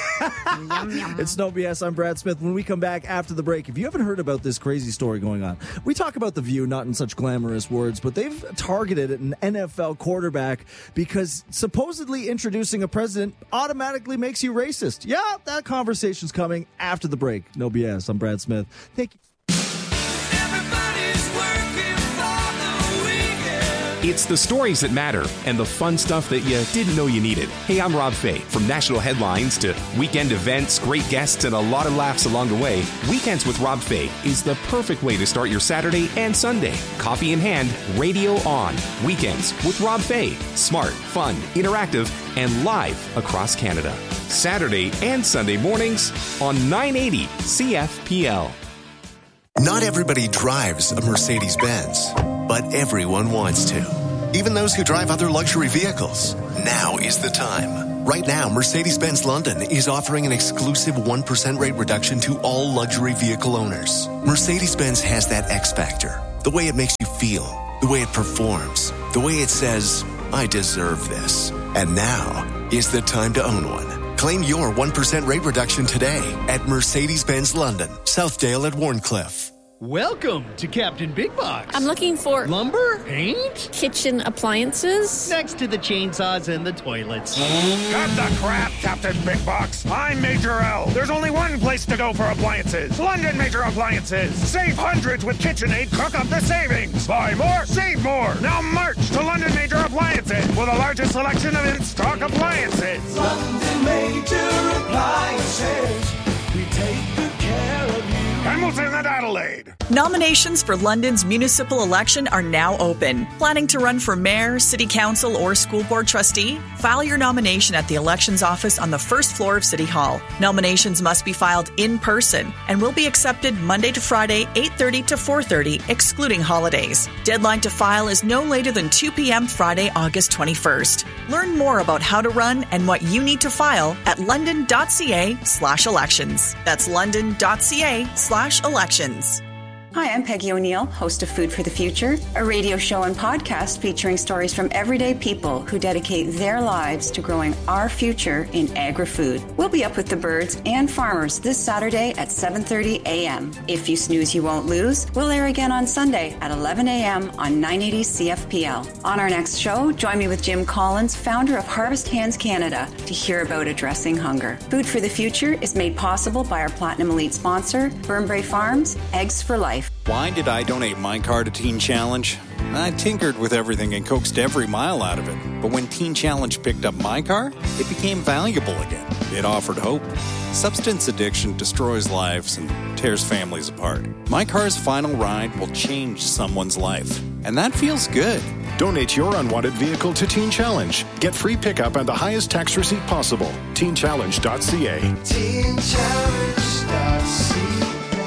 Yum, yum. It's No B S. I'm Brad Smith. When we come back after the break, if you haven't heard about this crazy story going on, we talk about The View, not in such glamorous words, but they've targeted an N F L quarterback because supposedly introducing a president automatically makes you racist. Yeah, that conversation's coming after the break. No B S. I'm Brad Smith. Thank you. It's the stories that matter and the fun stuff that you didn't know you needed. Hey, I'm Rob Fay. From national headlines to weekend events, great guests, and a lot of laughs along the way, Weekends with Rob Fay is the perfect way to start your Saturday and Sunday. Coffee in hand, radio on. Weekends with Rob Fay. Smart, fun, interactive, and live across Canada. Saturday and Sunday mornings on nine eighty C F P L. Not everybody drives a Mercedes-Benz, but everyone wants to. Even those who drive other luxury vehicles. Now is the time. Right now, Mercedes-Benz London is offering an exclusive one percent rate reduction to all luxury vehicle owners. Mercedes-Benz has that X factor. The way it makes you feel. The way it performs. The way it says, I deserve this. And now is the time to own one. Claim your one percent rate reduction today at Mercedes-Benz London, Southdale at Warncliffe. Welcome to Captain Big Box. I'm looking for lumber, paint, kitchen appliances. Next to the chainsaws and the toilets. Cut the crap, Captain Big Box. I'm Major L. There's only one place to go for appliances. London Major Appliances. Save hundreds with KitchenAid. Cook up the savings. Buy more, save more. Now march to London Major Appliances with the largest selection of in-stock appliances. London Major Appliances. We take good care of you. Hamilton and Adelaide. Nominations for London's municipal election are now open. Planning to run for mayor, city council, or school board trustee? File your nomination at the elections office on the first floor of City Hall. Nominations must be filed in person and will be accepted Monday to Friday, eight thirty to four thirty, excluding holidays. Deadline to file is no later than two p.m. Friday, August twenty-first. Learn more about how to run and what you need to file at london.ca slash elections. That's london.ca slash elections. Hi, I'm Peggy O'Neill, host of Food for the Future, a radio show and podcast featuring stories from everyday people who dedicate their lives to growing our future in agri-food. We'll be up with the birds and farmers this Saturday at seven thirty a.m. If you snooze, you won't lose. We'll air again on Sunday at eleven a.m. on nine eighty C F P L. On our next show, join me with Jim Collins, founder of Harvest Hands Canada, to hear about addressing hunger. Food for the Future is made possible by our Platinum Elite sponsor, Burnbrae Farms, Eggs for Life. Why did I donate my car to Teen Challenge? I tinkered with everything and coaxed every mile out of it. But when Teen Challenge picked up my car, it became valuable again. It offered hope. Substance addiction destroys lives and tears families apart. My car's final ride will change someone's life. And that feels good. Donate your unwanted vehicle to Teen Challenge. Get free pickup and the highest tax receipt possible. teen challenge dot c a. teen challenge dot c a.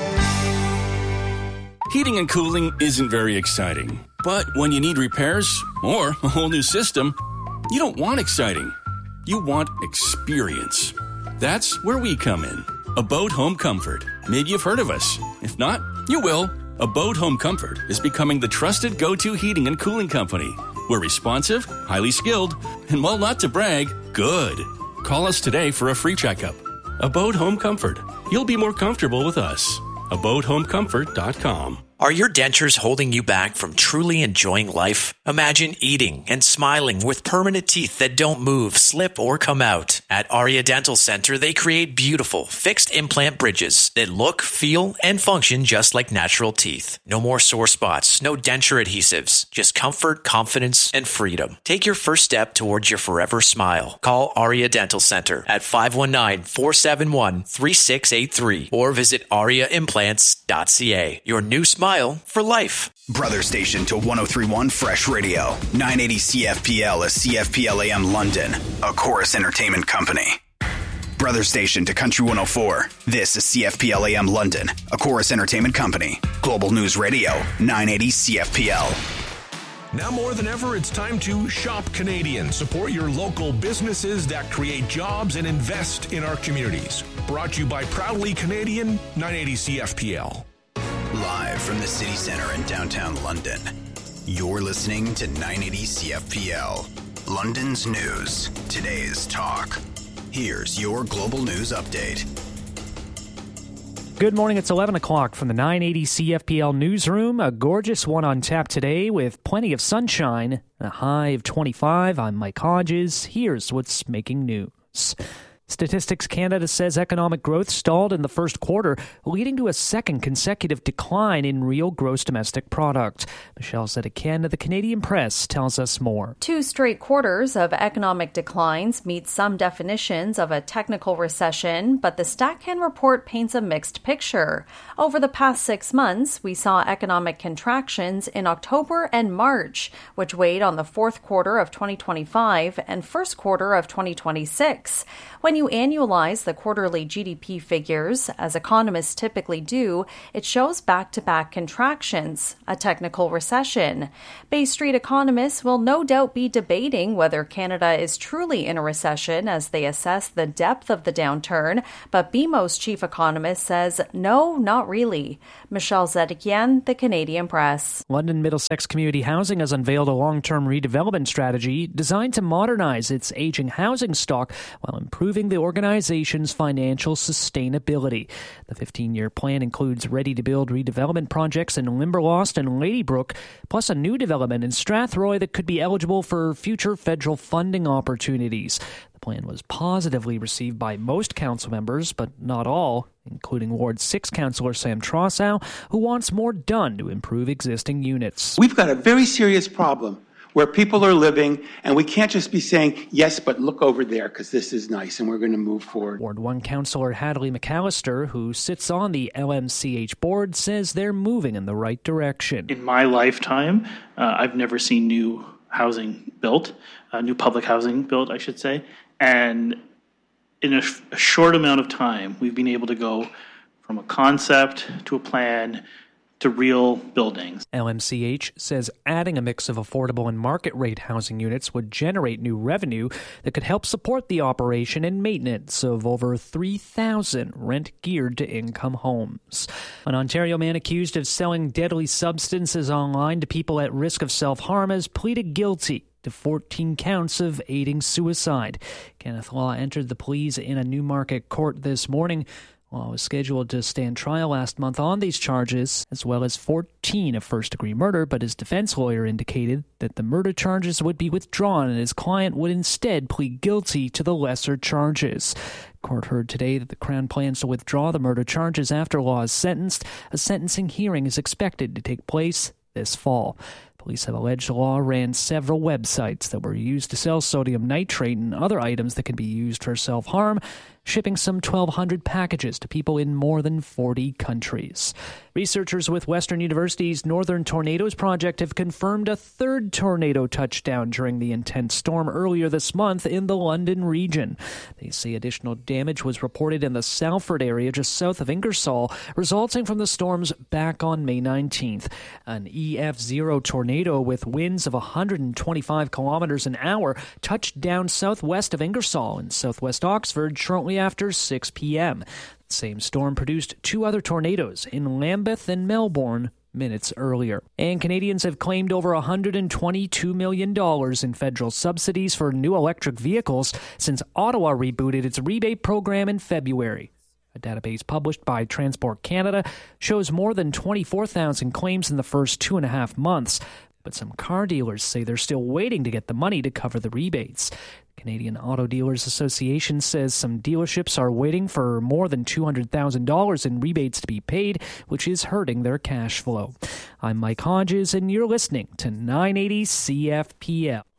Heating and cooling isn't very exciting. But when you need repairs or a whole new system, you don't want exciting. You want experience. That's where we come in. Abode Home Comfort. Maybe you've heard of us. If not, you will. Abode Home Comfort is becoming the trusted go-to heating and cooling company. We're responsive, highly skilled, and while not to brag, good. Call us today for a free checkup. Abode Home Comfort. You'll be more comfortable with us. abode home comfort dot com. Are your dentures holding you back from truly enjoying life? Imagine eating and smiling with permanent teeth that don't move, slip, or come out. At Aria Dental Center, they create beautiful, fixed implant bridges that look, feel, and function just like natural teeth. No more sore spots, no denture adhesives, just comfort, confidence, and freedom. Take your first step towards your forever smile. Call Aria Dental Center at five one nine, four seven one, three six eight three or visit aria implants dot c a. Your new smile for life. Brother station to one oh three point one Fresh Radio. nine eighty C F P L is C F P L A M London, a Chorus Entertainment company. Brother station to Country one oh four. This is C F P L A M London, a Chorus Entertainment company. Global News Radio, nine eighty C F P L. Now more than ever, it's time to shop Canadian. Support your local businesses that create jobs and invest in our communities. Brought to you by Proudly Canadian, nine eighty C F P L. Live from the city center in downtown London, you're listening to nine eighty C F P L. London's news, today's talk. Here's your global news update. Good morning, it's eleven o'clock from the nine eighty C F P L newsroom. A gorgeous one on tap today with plenty of sunshine. A high of twenty-five. I'm Mike Hodges. Here's what's making news. Statistics Canada says economic growth stalled in the first quarter, leading to a second consecutive decline in real gross domestic product. Michelle Zedekian of the Canadian Press tells us more. Two straight quarters of economic declines meet some definitions of a technical recession, but the StatCan report paints a mixed picture. Over the past six months, we saw economic contractions in October and March, which weighed on the fourth quarter of twenty twenty-five and first quarter of twenty twenty-six. When you you annualize the quarterly G D P figures, as economists typically do, it shows back-to-back contractions, a technical recession. Bay Street economists will no doubt be debating whether Canada is truly in a recession as they assess the depth of the downturn, but B M O's chief economist says no, not really. Michelle Zedekian, The Canadian Press. London Middlesex Community Housing has unveiled a long-term redevelopment strategy designed to modernize its aging housing stock while improving the organization's financial sustainability. The fifteen-year plan includes ready-to-build redevelopment projects in Limberlost and Ladybrook, plus a new development in Strathroy that could be eligible for future federal funding opportunities. The plan was positively received by most council members, but not all, including Ward six Councillor Sam Trossow, who wants more done to improve existing units. We've got a very serious problem where people are living, and we can't just be saying, yes, but look over there because this is nice and we're going to move forward. Ward one Councillor Hadley McAllister, who sits on the L M C H board, says they're moving in the right direction. In my lifetime, uh, I've never seen new housing built, uh, new public housing built, I should say, and in a, sh- a short amount of time, we've been able to go from a concept to a plan to real buildings. L M C H says adding a mix of affordable and market rate housing units would generate new revenue that could help support the operation and maintenance of over three thousand rent-geared to income homes. An Ontario man accused of selling deadly substances online to people at risk of self-harm has pleaded guilty to fourteen counts of aiding suicide. Kenneth Law entered the pleas in a Newmarket court this morning. Law was scheduled to stand trial last month on these charges, as well as fourteen of first-degree murder, but his defense lawyer indicated that the murder charges would be withdrawn and his client would instead plead guilty to the lesser charges. Court heard today that the Crown plans to withdraw the murder charges after Law is sentenced. A sentencing hearing is expected to take place this fall. Police have alleged Law ran several websites that were used to sell sodium nitrate and other items that can be used for self-harm, shipping some twelve hundred packages to people in more than forty countries. Researchers with Western University's Northern Tornadoes Project have confirmed a third tornado touchdown during the intense storm earlier this month in the London region. They say additional damage was reported in the Salford area just south of Ingersoll, resulting from the storms back on May nineteenth. An E F zero tornado with winds of one hundred twenty-five kilometers an hour touched down southwest of Ingersoll in southwest Oxford shortly after six p.m. The same storm produced two other tornadoes in Lambeth and Melbourne minutes earlier. And Canadians have claimed over one hundred twenty-two million dollars in federal subsidies for new electric vehicles since Ottawa rebooted its rebate program in February. A database published by Transport Canada shows more than twenty-four thousand claims in the first two and a half months, but some car dealers say they're still waiting to get the money to cover the rebates. The Canadian Auto Dealers Association says some dealerships are waiting for more than two hundred thousand dollars in rebates to be paid, which is hurting their cash flow. I'm Mike Hodges, and you're listening to nine eighty C F P L.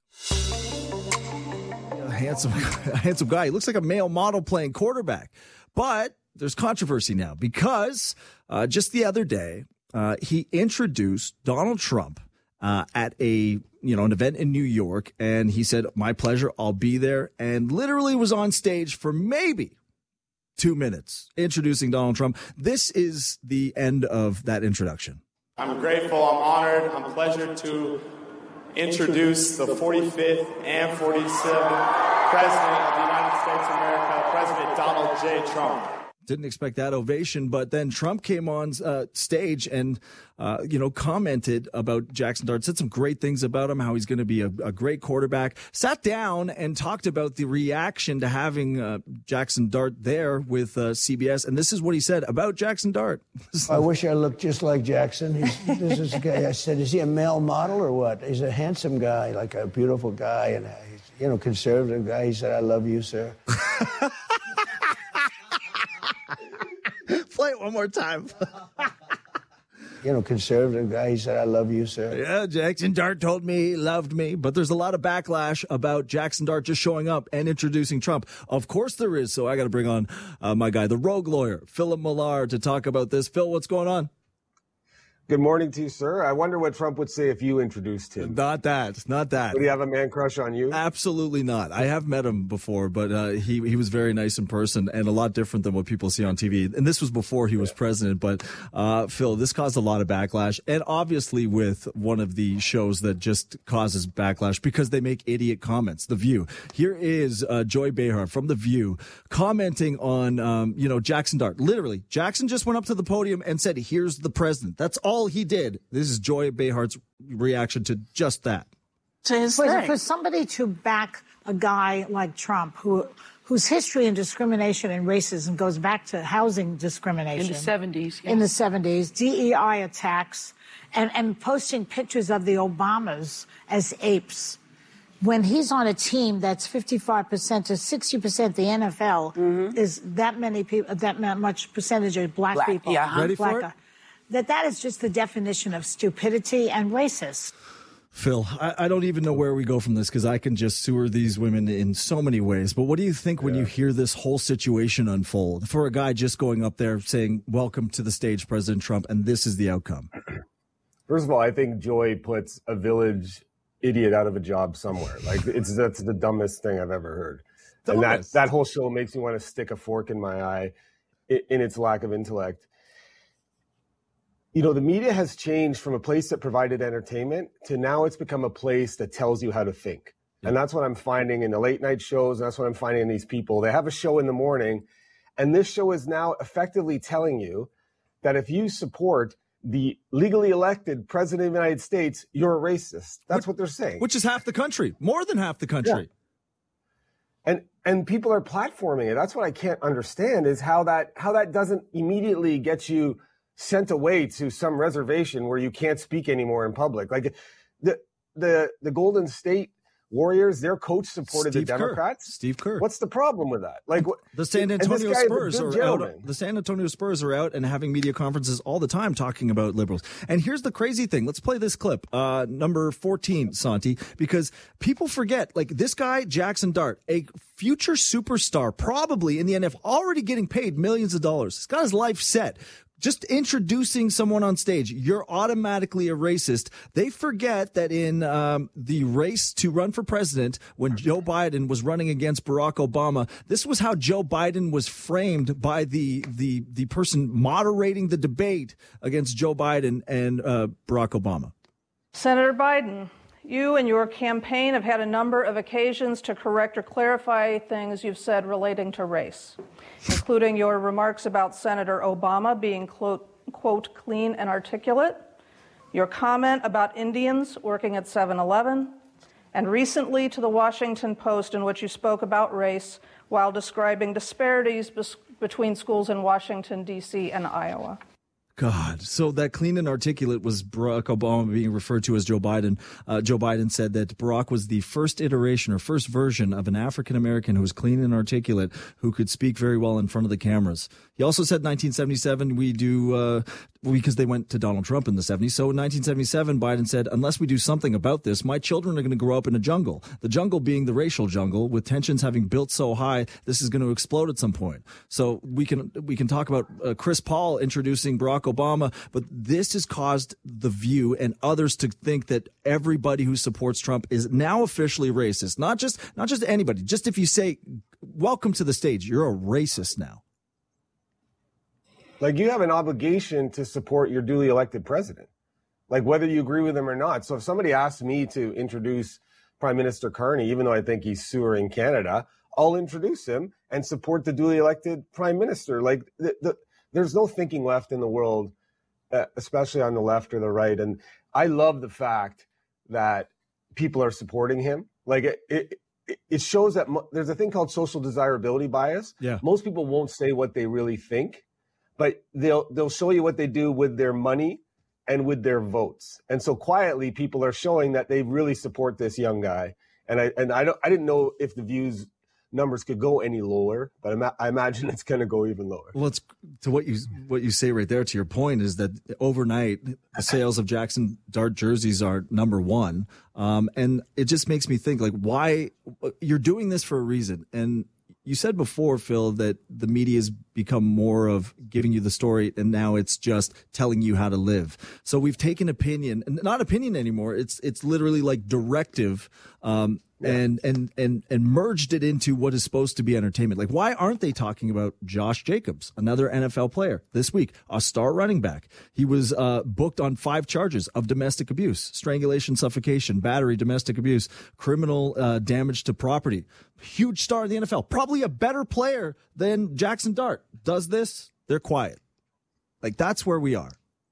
A handsome, a handsome guy. He looks like a male model playing quarterback. But there's controversy now because uh, just the other day, uh, he introduced Donald Trump uh, at a you know an event in New York, and he said, "My pleasure, I'll be there," and literally was on stage for maybe two minutes introducing Donald Trump. This is the end of that introduction. I'm grateful, I'm honored, I'm pleasured to introduce the forty-fifth and forty-seventh President of the United States of America, President Donald J. Trump. Didn't expect that ovation, but then Trump came on uh, stage and, uh, you know, commented about Jackson Dart, said some great things about him, how he's going to be a, a great quarterback, sat down and talked about the reaction to having uh, Jackson Dart there with uh, C B S. And this is what he said about Jackson Dart. I wish I looked just like Jackson. He's, this is a guy, I said, is he a male model or what? He's a handsome guy, like a beautiful guy, and a, you know, conservative guy. He said, I love you, sir. Play it one more time. You know, conservative guy. He said, I love you, sir. Yeah, Jackson Dart told me he loved me. But there's a lot of backlash about Jackson Dart just showing up and introducing Trump. Of course there is. So I got to bring on uh, my guy, the rogue lawyer, Philip Millar, to talk about this. Phil, what's going on? Good morning to you, sir. I wonder what Trump would say if you introduced him. Not that. Not that. Would he have a man crush on you? Absolutely not. I have met him before, but uh, he he was very nice in person and a lot different than what people see on T V. And this was before he was yeah. president. But, uh, Phil, this caused a lot of backlash. And obviously with one of the shows that just causes backlash because they make idiot comments, The View. Here is uh, Joy Behar from The View commenting on, um, you know, Jackson Dart. Literally, Jackson just went up to the podium and said, here's the president. That's all All he did. This is Joy Behar's reaction to just that. To his for, for somebody to back a guy like Trump, who whose history in discrimination and racism goes back to housing discrimination in the seventies, yeah. in the seventies, D E I attacks, and and posting pictures of the Obamas as apes. When he's on a team that's fifty-five percent to sixty percent the N F L mm-hmm. is that many people, that much percentage of black, black people. Yeah, ready black, for it? That that is just the definition of stupidity and racist. Phil, I, I don't even know where we go from this because I can just sewer these women in so many ways. But what do you think yeah. when you hear this whole situation unfold for a guy just going up there saying, welcome to the stage, President Trump, and this is the outcome? First of all, I think Joy puts a village idiot out of a job somewhere. Like it's that's the dumbest thing I've ever heard. Dumbest. And that, that whole show makes me want to stick a fork in my eye in, in its lack of intellect. You know, the media has changed from a place that provided entertainment to now it's become a place that tells you how to think. Yeah. And that's what I'm finding in the late night shows. And that's what I'm finding in these people. They have a show in the morning, and this show is now effectively telling you that if you support the legally elected president of the United States, you're a racist. That's which, what they're saying. Which is half the country, more than half the country. Yeah. And and people are platforming it. That's what I can't understand is how that how that doesn't immediately get you sent away to some reservation where you can't speak anymore in public. Like the the the Golden State Warriors, their coach supported Steve the Democrats. Kerr. Steve Kerr. What's the problem with that? Like the San Antonio Spurs are out. The San Antonio Spurs are out and having media conferences all the time talking about liberals. And here's the crazy thing. Let's play this clip, uh, number fourteen, Santi, because people forget. Like this guy, Jackson Dart, a future superstar, probably in the N F L, already getting paid millions of dollars. He's got his life set. Just introducing someone on stage, you're automatically a racist. They forget that in um, the race to run for president, when Joe Biden was running against Barack Obama, this was how Joe Biden was framed by the the the person moderating the debate against Joe Biden and uh, Barack Obama. Senator Biden, you and your campaign have had a number of occasions to correct or clarify things you've said relating to race, including your remarks about Senator Obama being, quote, quote, clean and articulate, your comment about Indians working at seven eleven, and recently to the Washington Post in which you spoke about race while describing disparities bes- between schools in Washington, D C and Iowa. God, so that clean and articulate was Barack Obama being referred to as Joe Biden. Uh, Joe Biden said that Barack was the first iteration or first version of an African-American who was clean and articulate, who could speak very well in front of the cameras. He also said nineteen seventy-seven, we do, uh, because they went to Donald Trump in the seventies. So in nineteen seventy-seven, Biden said, unless we do something about this, my children are going to grow up in a jungle. The jungle being the racial jungle, with tensions having built so high, this is going to explode at some point. So we can, we can talk about uh, Chris Paul introducing Barack Obama, but this has caused The View and others to think that everybody who supports Trump is now officially racist. Not just, not just anybody. Just if you say, welcome to the stage, you're a racist now. Like, you have an obligation to support your duly elected president, like whether you agree with him or not. So if somebody asks me to introduce Prime Minister Carney, even though I think he's sewer in Canada, I'll introduce him and support the duly elected prime minister. Like, the, the, there's no thinking left in the world, uh, especially on the left or the right. And I love the fact that people are supporting him. Like, it, it, it shows that mo- there's a thing called social desirability bias. Yeah. Most people won't say what they really think, but they'll they'll show you what they do with their money and with their votes. And so quietly, people are showing that they really support this young guy. And I and I don't I didn't know if the views numbers could go any lower, but I'm, I imagine it's going to go even lower. Well, it's to what you what you say right there. To your point is that overnight the sales of Jackson Dart jerseys are number one, um, and it just makes me think, like, why you're doing this for a reason, and you said before, Phil, that the media has become more of giving you the story, and now it's just telling you how to live. So we've taken opinion, not opinion anymore. It's it's literally like directive, um, yeah. and and and and merged it into what is supposed to be entertainment. Like, why aren't they talking about Josh Jacobs, another N F L player this week, a star running back? He was uh, booked on five charges of domestic abuse, strangulation, suffocation, battery, domestic abuse, criminal uh, damage to property. Huge star in the N F L, probably a better player than Jackson Dart. Does this, they're quiet. Like, that's where we are.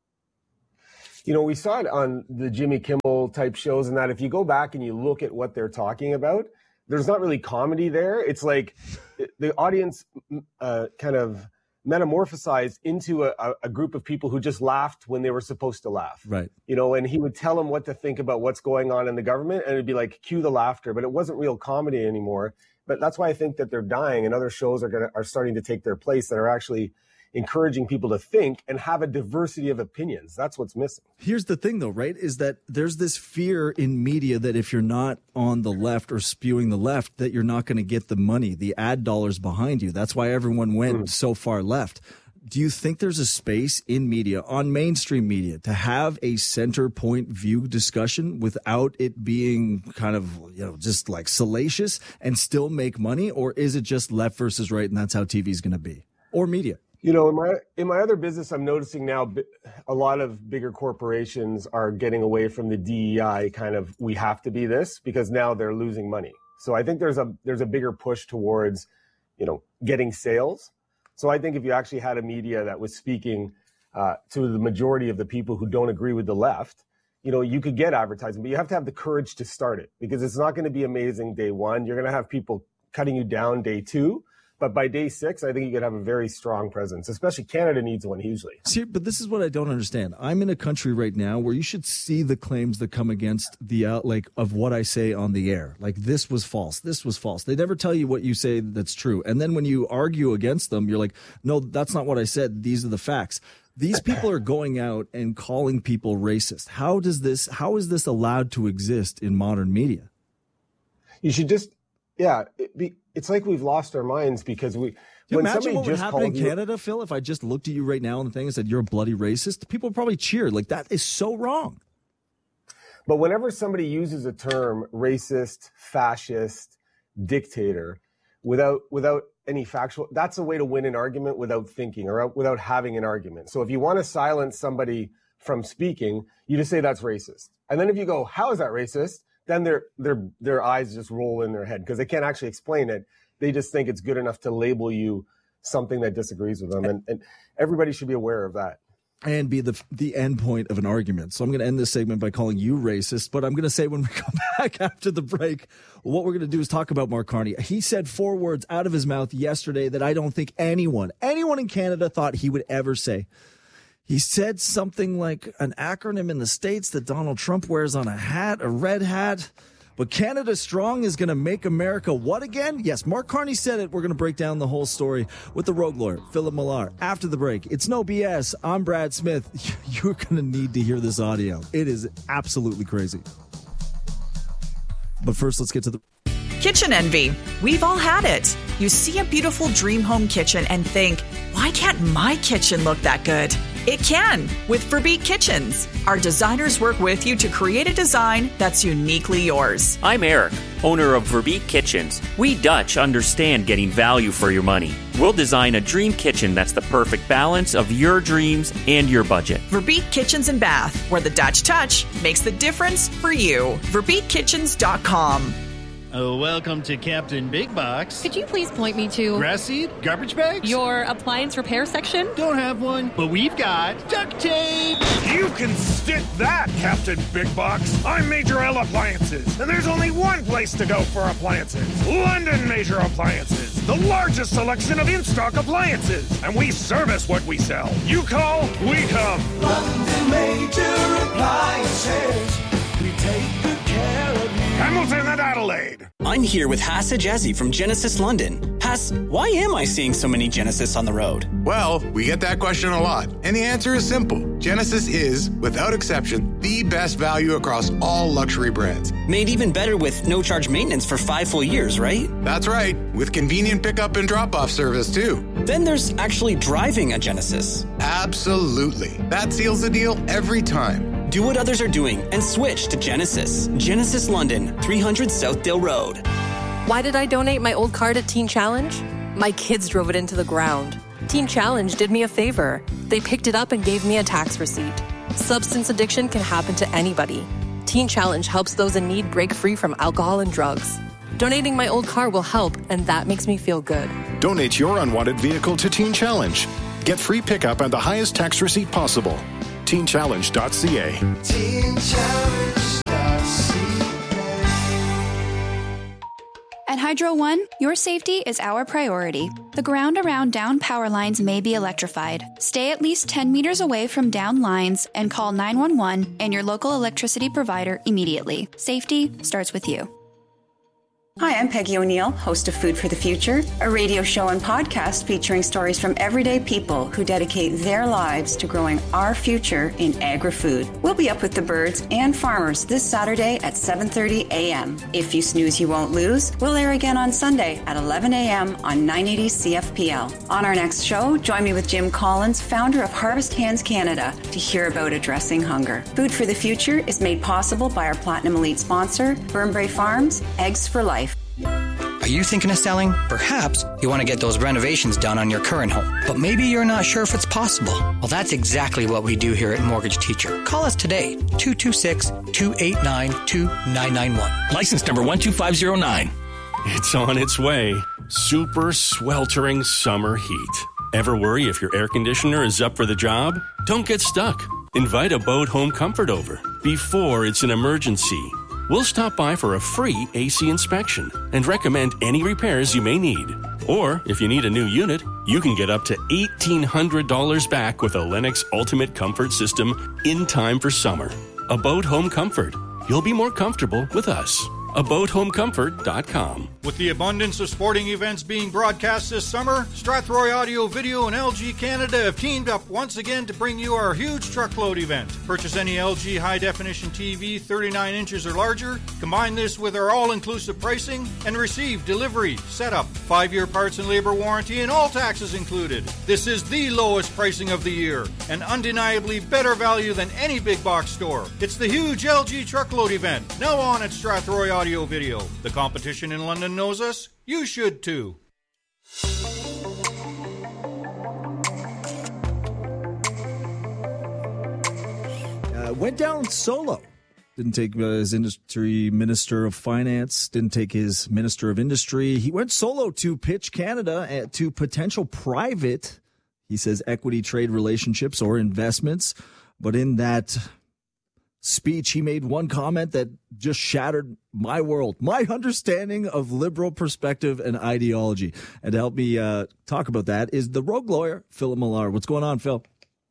You know, we saw it on the Jimmy Kimmel type shows, and that if you go back and you look at what they're talking about, there's not really comedy there. It's like the audience uh, kind of metamorphosized into a, a group of people who just laughed when they were supposed to laugh. Right. You know, and he would tell them what to think about what's going on in the government, and it'd be like, cue the laughter, but it wasn't real comedy anymore. But that's why I think that they're dying, and other shows are going to are starting to take their place that are actually encouraging people to think and have a diversity of opinions. That's what's missing. Here's the thing, though, right, is that there's this fear in media that if you're not on the left or spewing the left, that you're not going to get the money, the ad dollars behind you. That's why everyone went mm. so far left. Do you think there's a space in media, on mainstream media, to have a center point view discussion without it being kind of, you know, just like salacious and still make money? Or is it just left versus right, and that's how T V is going to be? Or media? You know, in my in my other business, I'm noticing now a lot of bigger corporations are getting away from the D E I kind of, we have to be this, because now they're losing money. So I think there's a there's a bigger push towards, you know, getting sales. So I think if you actually had a media that was speaking uh, to the majority of the people who don't agree with the left, you know, you could get advertising, but you have to have the courage to start it, because it's not going to be amazing day one. You're going to have people cutting you down day two. But by day six, I think you could have a very strong presence, especially Canada needs one hugely. See, but this is what I don't understand. I'm in a country right now where you should see the claims that come against the out, like, of what I say on the air. Like, this was false. This was false. They never tell you what you say that's true. And then when you argue against them, you're like, no, that's not what I said. These are the facts. These people are going out and calling people racist. How does this, how is this allowed to exist in modern media? You should just, yeah, it be, it's like we've lost our minds, because we. Do you when imagine what would happen in you, Canada, Phil, if I just looked at you right now on the thing and said you're a bloody racist? People would probably cheer. Like, that is so wrong. But whenever somebody uses a term racist, fascist, dictator, without without any factual, that's a way to win an argument without thinking or without having an argument. So if you want to silence somebody from speaking, you just say that's racist. And then if you go, how is that racist? Then their their their eyes just roll in their head, because they can't actually explain it. They just think it's good enough to label you something that disagrees with them, and, and everybody should be aware of that. And be the the end point of an argument. So I'm going to end this segment by calling you racist, but I'm going to say when we come back after the break, what we're going to do is talk about Mark Carney. He said four words out of his mouth yesterday that I don't think anyone, anyone in Canada thought he would ever say. He said something like an acronym in the States that Donald Trump wears on a hat, a red hat. But Canada Strong is going to make America what again? Yes, Mark Carney said it. We're going to break down the whole story with the rogue lawyer, Philip Millar, after the break. It's no B S. I'm Brad Smith. You're going to need to hear this audio. It is absolutely crazy. But first, let's get to the... Kitchen envy. We've all had it. You see a beautiful dream home kitchen and think, why can't my kitchen look that good? It can with Verbeek Kitchens. Our designers work with you to create a design that's uniquely yours. I'm Eric, owner of Verbeek Kitchens. We Dutch understand getting value for your money. We'll design a dream kitchen that's the perfect balance of your dreams and your budget. Verbeek Kitchens and Bath, where the Dutch touch makes the difference for you. Verbeek Kitchens dot com. Oh, welcome to Captain Big Box. Could you please point me to... Grass seed? Garbage bags? Your appliance repair section? Don't have one, but we've got duct tape. You can stick that, Captain Big Box. I'm Major L Appliances, and there's only one place to go for appliances. London Major Appliances, the largest selection of in-stock appliances. And we service what we sell. You call, we come. London Major Appliances. We take good care of you. Hamilton and Adelaide. I'm here with Hassa Jazzy from Genesis London. Hass, why am I seeing so many Genesis on the road? Well, we get that question a lot, and the answer is simple. Genesis is, without exception, the best value across all luxury brands. Made even better with no-charge maintenance for five full years, right? That's right, with convenient pickup and drop-off service, too. Then there's actually driving a Genesis. Absolutely. That seals the deal every time. Do what others are doing and switch to Genesis. Genesis London, three hundred Southdale Road. Why did I donate my old car to Teen Challenge? My kids drove it into the ground. Teen Challenge did me a favor. They picked it up and gave me a tax receipt. Substance addiction can happen to anybody. Teen Challenge helps those in need break free from alcohol and drugs. Donating my old car will help, and that makes me feel good. Donate your unwanted vehicle to Teen Challenge. Get free pickup and the highest tax receipt possible. teen challenge dot c a. teen challenge dot c a. At Hydro One, your safety is our priority. The ground around down power lines may be electrified. Stay at least ten meters away from down lines and call nine one one and your local electricity provider immediately. Safety starts with you. Hi, I'm Peggy O'Neill, host of Food for the Future, a radio show and podcast featuring stories from everyday people who dedicate their lives to growing our future in agri-food. We'll be up with the birds and farmers this Saturday at seven thirty a.m. If you snooze, you won't lose. We'll air again on Sunday at eleven a.m. on nine eighty C F P L. On our next show, join me with Jim Collins, founder of Harvest Hands Canada, to hear about addressing hunger. Food for the Future is made possible by our Platinum Elite sponsor, Burnbrae Farms, Eggs for Life. Are you thinking of selling? Perhaps you want to get those renovations done on your current home, but maybe you're not sure if it's possible. Well, that's exactly what we do here at Mortgage Teacher. Call us today, two two six, two eight nine, two nine nine one. License number one two five zero nine. It's on its way. Super sweltering summer heat. Ever worry if your air conditioner is up for the job? Don't get stuck. Invite Abode Home Comfort over before it's an emergency. We'll stop by for a free A C inspection and recommend any repairs you may need. Or, if you need a new unit, you can get up to eighteen hundred dollars back with a Lennox Ultimate Comfort System in time for summer. Abode Home Comfort. You'll be more comfortable with us. abode home comfort dot com. With the abundance of sporting events being broadcast this summer, Strathroy Audio Video and L G Canada have teamed up once again to bring you our huge truckload event. Purchase any L G high-definition T V thirty-nine inches or larger, combine this with our all-inclusive pricing, and receive delivery, setup, five-year parts and labor warranty, and all taxes included. This is the lowest pricing of the year, and undeniably better value than any big box store. It's the huge L G truckload event, now on at Strathroy Audio Audio Video. The competition in London knows us. You should too. Uh, went down solo. Didn't take uh, his industry minister of finance. Didn't take his minister of industry. He went solo to pitch Canada to potential private, he says, equity trade relationships or investments. But in that speech, he made one comment that just shattered my world, my understanding of liberal perspective and ideology. And to help me uh, talk about that is the rogue lawyer, Philip Millar. What's going on, Phil?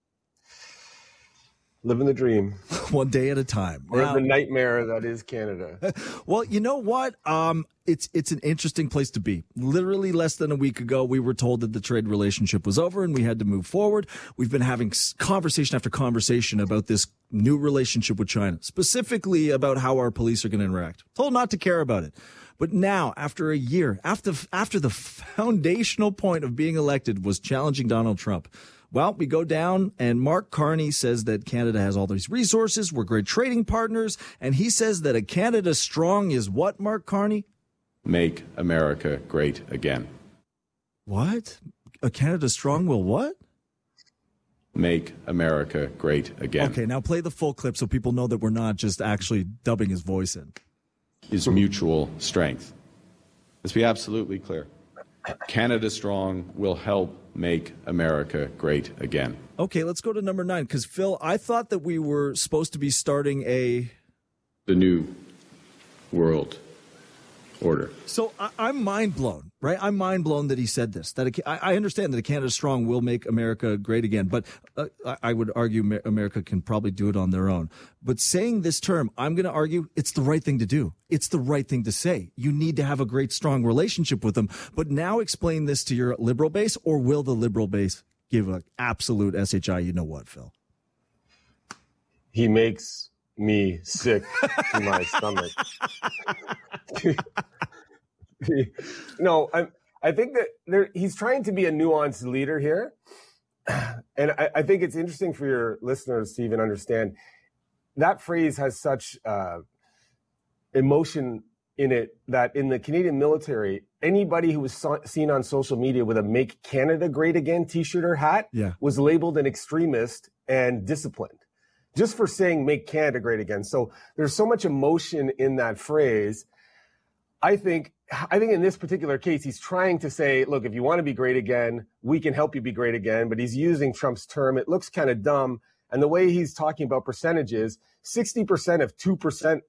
Living the dream. One day at a time. Or now, the nightmare that is Canada. Well, you know what? Um, it's it's an interesting place to be. Literally less than a week ago, we were told that the trade relationship was over and we had to move forward. We've been having conversation after conversation about this new relationship with China, specifically about how our police are going to interact. Told not to care about it. But now, after a year, after after the foundational point of being elected was challenging Donald Trump, well, we go down, and Mark Carney says that Canada has all these resources. We're great trading partners. And he says that a Canada strong is what, Mark Carney? Make America great again. What? A Canada strong will what? Make America great again. Okay, now play the full clip so people know that we're not just actually dubbing his voice in. Is mutual strength. Let's be absolutely clear. Canada strong will help make America great again. Okay, let's go to number nine, because, Phil, I thought that we were supposed to be starting a... The new world order. So I, I'm mind blown, right? I'm mind blown that he said this. That a, I, I understand that a Canada Strong will make America great again, but uh, I, I would argue America can probably do it on their own. But saying this term, I'm going to argue it's the right thing to do. It's the right thing to say. You need to have a great, strong relationship with them. But now explain this to your liberal base, or will the liberal base give an absolute S H I? You know what, Phil? He makes me sick to my stomach. No, I I think that there, he's trying to be a nuanced leader here. And I, I think it's interesting for your listeners to even understand that phrase has such uh, emotion in it that in the Canadian military, anybody who was so- seen on social media with a Make Canada Great Again t-shirt or hat yeah. was labeled an extremist and disciplined just for saying Make Canada Great Again. So there's so much emotion in that phrase. I think I think in this particular case, he's trying to say, look, if you want to be great again, we can help you be great again. But he's using Trump's term. It looks kind of dumb. And the way he's talking about percentages, sixty percent of two percent